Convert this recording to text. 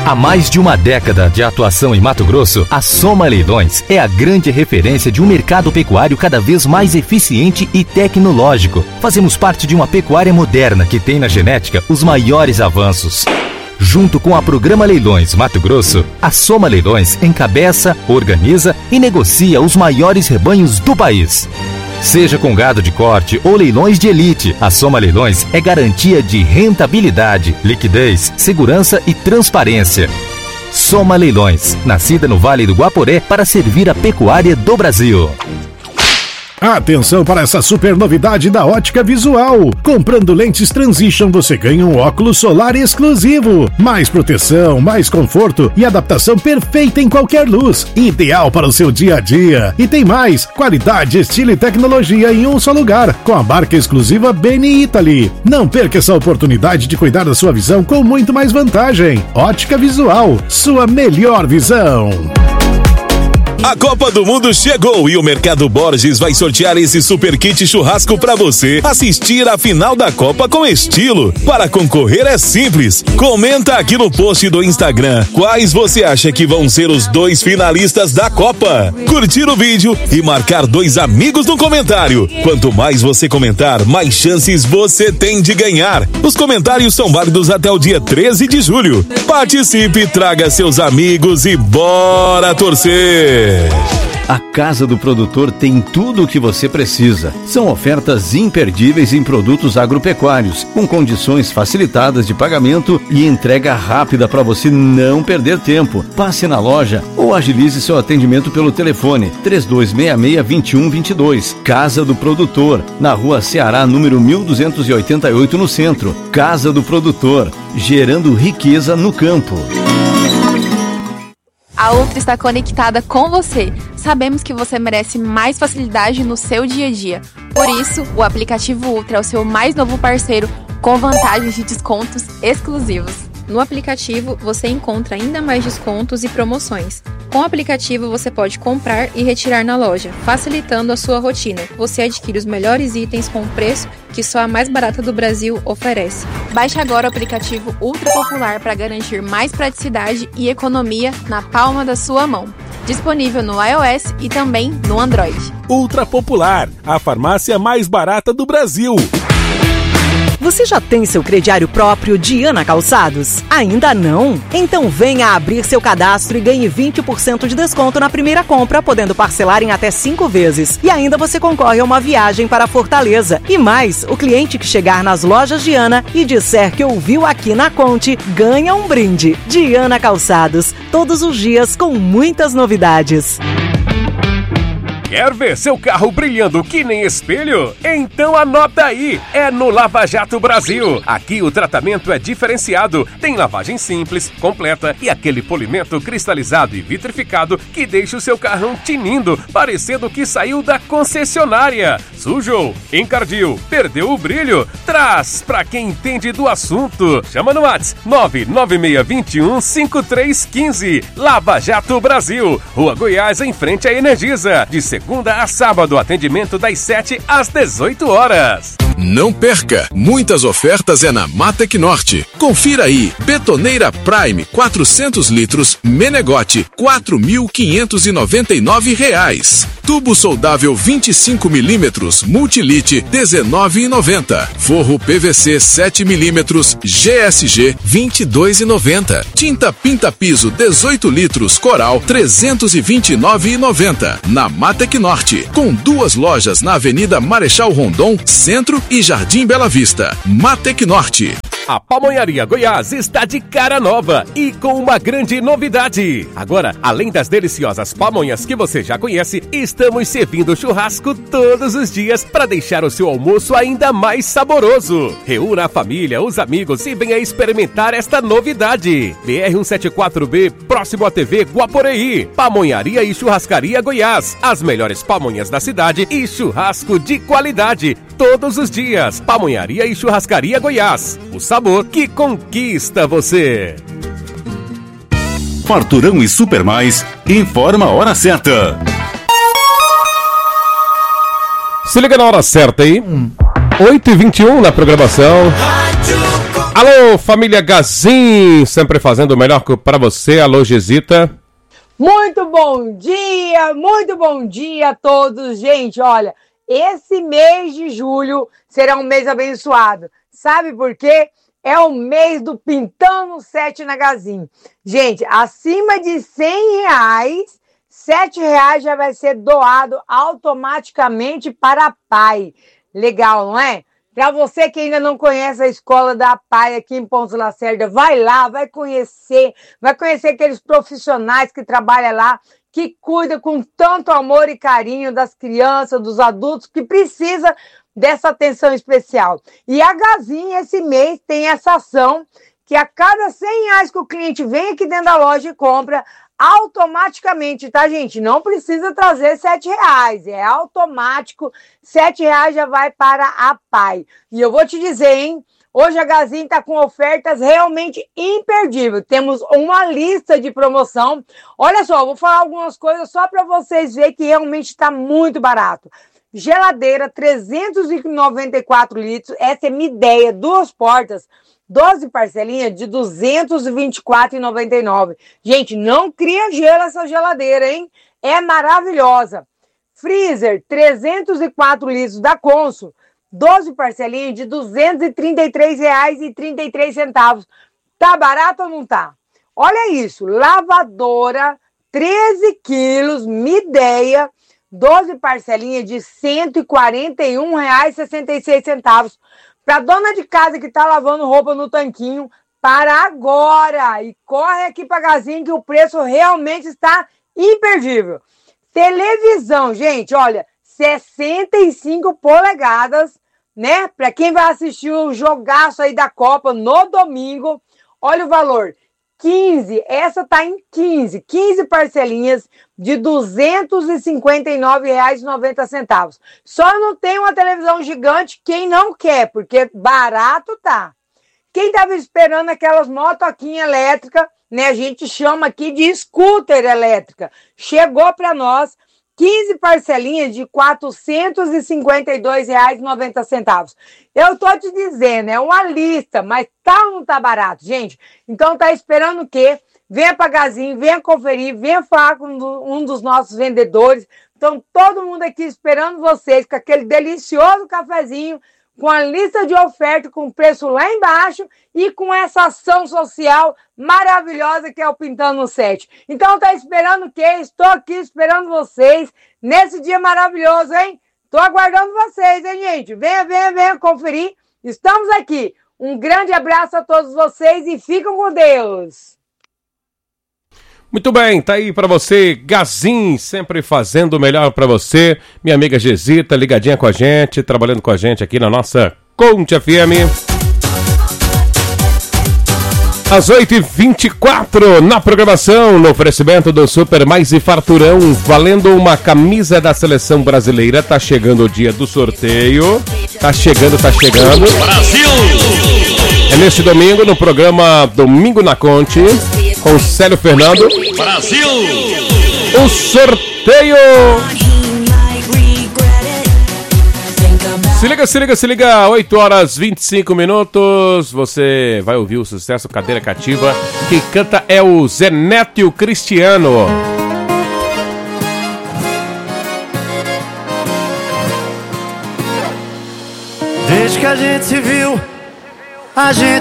Há mais de uma década de atuação em Mato Grosso, a Soma Leilões é a grande referência de um mercado pecuário cada vez mais eficiente e tecnológico. Fazemos parte de uma pecuária moderna que tem na genética os maiores avanços. Junto com a Programa Leilões Mato Grosso, a Soma Leilões encabeça, organiza e negocia os maiores rebanhos do país. Seja com gado de corte ou leilões de elite, a Soma Leilões é garantia de rentabilidade, liquidez, segurança e transparência. Soma Leilões, nascida no Vale do Guaporé para servir a pecuária do Brasil. Atenção para essa super novidade da Ótica Visual. Comprando lentes Transition, você ganha um óculos solar exclusivo. Mais proteção, mais conforto e adaptação perfeita em qualquer luz. Ideal para o seu dia a dia. E tem mais, qualidade, estilo e tecnologia em um só lugar, com a marca exclusiva Beni Italy. Não perca essa oportunidade de cuidar da sua visão com muito mais vantagem. Ótica Visual, sua melhor visão. A Copa do Mundo chegou e o Mercado Borges vai sortear esse super kit churrasco para você assistir a final da Copa com estilo. Para concorrer é simples. Comenta aqui no post do Instagram quais você acha que vão ser os 2 finalistas da Copa. Curtir o vídeo e marcar 2 amigos no comentário. Quanto mais você comentar, mais chances você tem de ganhar. Os comentários são válidos até o dia 13 de julho. Participe, traga seus amigos e bora torcer! A Casa do Produtor tem tudo o que você precisa. São ofertas imperdíveis em produtos agropecuários, com condições facilitadas de pagamento e entrega rápida para você não perder tempo. Passe na loja ou agilize seu atendimento pelo telefone 3266-2122. Casa do Produtor, na Rua Ceará, número 1288, no centro. Casa do Produtor, gerando riqueza no campo. A Ultra está conectada com você. Sabemos que você merece mais facilidade no seu dia a dia. Por isso, o aplicativo Ultra é o seu mais novo parceiro, com vantagens de descontos exclusivos. No aplicativo, você encontra ainda mais descontos e promoções. Com o aplicativo, você pode comprar e retirar na loja, facilitando a sua rotina. Você adquire os melhores itens com preço que só a mais barata do Brasil oferece. Baixe agora o aplicativo Ultra Popular para garantir mais praticidade e economia na palma da sua mão. Disponível no iOS e também no Android. Ultra Popular, a farmácia mais barata do Brasil. Você já tem seu crediário próprio Diana Calçados? Ainda não? Então venha abrir seu cadastro e ganhe 20% de desconto na primeira compra, podendo parcelar em até 5 vezes. E ainda você concorre a uma viagem para Fortaleza. E mais, o cliente que chegar nas lojas Diana e disser que ouviu aqui na Conte, ganha um brinde. Diana Calçados, todos os dias com muitas novidades. Quer ver seu carro brilhando que nem espelho? Então anota aí, é no Lava Jato Brasil. Aqui o tratamento é diferenciado, tem lavagem simples, completa e aquele polimento cristalizado e vitrificado que deixa o seu carrão tinindo, parecendo que saiu da concessionária. Sujou, encardiu, perdeu o brilho? Traz pra quem entende do assunto. Chama no WhatsApp 996215315. Lava Jato Brasil, Rua Goiás, em frente à Energisa. De segunda a sábado, atendimento das 7 às 18 horas. Não perca! Muitas ofertas é na Matec Norte. Confira aí. Betoneira Prime 400 litros Menegote R$4.599. Tubo soldável 25 milímetros Multilite R$19,90. Forro PVC 7 milímetros GSG R$22,90. Tinta Pinta Piso 18 litros Coral R$329,90. Na Matec Norte, com 2 lojas na Avenida Marechal Rondon, Centro e Jardim Bela Vista. Matec Norte. A Pamonharia Goiás está de cara nova e com uma grande novidade. Agora, além das deliciosas pamonhas que você já conhece, estamos servindo churrasco todos os dias para deixar o seu almoço ainda mais saboroso. Reúna a família, os amigos e venha experimentar esta novidade. BR-174B, próximo à TV Guaporé. Pamonharia e Churrascaria Goiás. As melhores pamonhas da cidade e churrasco de qualidade todos os dias. Pamonharia e Churrascaria Goiás. O sabor que conquista você. Farturão e Super Mais informa a hora certa. Se liga na hora certa aí. 8h21 na programação. Alô, família Gazin, sempre fazendo o melhor para você. Alô, Gesita. Muito bom dia a todos. Gente, olha, esse mês de julho será um mês abençoado. Sabe por quê? É o mês do Pintando 7 na Gazin. Gente, acima de R$100, R$7 já vai ser doado automaticamente para a PAI. Legal, não é? Para você que ainda não conhece a escola da PAI aqui em Pontos Lacerda, vai lá, vai conhecer aqueles profissionais que trabalham lá, que cuidam com tanto amor e carinho das crianças, dos adultos, que precisa dessa atenção especial. E a Gazin, esse mês, tem essa ação que a cada R$100 que o cliente vem aqui dentro da loja e compra, automaticamente, tá, gente? Não precisa trazer R$7, é automático, R$7 já vai para a PAI. E eu vou te dizer, hein? Hoje a Gazin está com ofertas realmente imperdíveis. Temos uma lista de promoção. Olha só, vou falar algumas coisas só para vocês verem que realmente está muito barato. Geladeira, 394 litros, essa é minha ideia, 2 portas, 12 parcelinhas de R$ 224,99. Gente, não cria gelo essa geladeira, hein? É maravilhosa. Freezer, 304 litros da Consul, 12 parcelinhas de R$ 233,33. Tá barato ou não tá? Olha isso, lavadora, 13 quilos, minha ideia, 12 parcelinhas de R$ 141,66. Para dona de casa que está lavando roupa no tanquinho, para agora. E corre aqui para a Gazin que o preço realmente está imperdível. Televisão, gente, olha, 65 polegadas, né? Para quem vai assistir o jogaço aí da Copa no domingo, olha o valor. 15, essa tá em 15 parcelinhas de R$ 259,90. Só não tem uma televisão gigante quem não quer, porque barato tá. Quem tava esperando aquelas motoquinhas elétricas, né? A gente chama aqui de scooter elétrica. Chegou para nós 15 parcelinhas de R$ 452,90. Eu tô te dizendo, é uma lista, mas tá ou não tá barato, gente? Então tá esperando o quê? Venha pra Gazin, venha conferir, venha falar com um dos nossos vendedores. Então todo mundo aqui esperando vocês com aquele delicioso cafezinho, com a lista de oferta com preço lá embaixo e com essa ação social maravilhosa que é o Pintando 7. Então tá esperando o quê? Estou aqui esperando vocês nesse dia maravilhoso, hein? Tô aguardando vocês, hein, gente? Venha conferir. Estamos aqui. Um grande abraço a todos vocês e fiquem com Deus. Muito bem, tá aí pra você, Gazin, sempre fazendo o melhor pra você. Minha amiga Gesita, ligadinha com a gente, trabalhando com a gente aqui na nossa Conte FM. Às 8h24, na programação, no oferecimento do Super Mais e Farturão, valendo uma camisa da Seleção Brasileira. Tá chegando o dia do sorteio. Tá chegando. Brasil! É neste domingo, no programa Domingo na Conte, com Célio Fernando. Brasil! O sorteio! Se liga, 8h25. Você vai ouvir o sucesso Cadeira Cativa. Quem canta é o Zé Neto e o Cristiano. Desde que a gente se viu, a gente